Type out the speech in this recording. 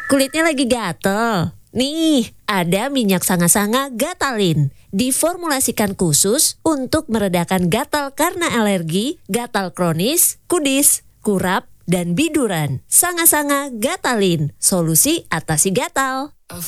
Kulitnya lagi gatel. Nih, ada minyak sanga-sanga Gatalin. Diformulasikan khusus untuk meredakan gatal karena alergi, gatal kronis, kudis, kurap, dan biduran. Sanga-sanga Gatalin, solusi atasi gatal.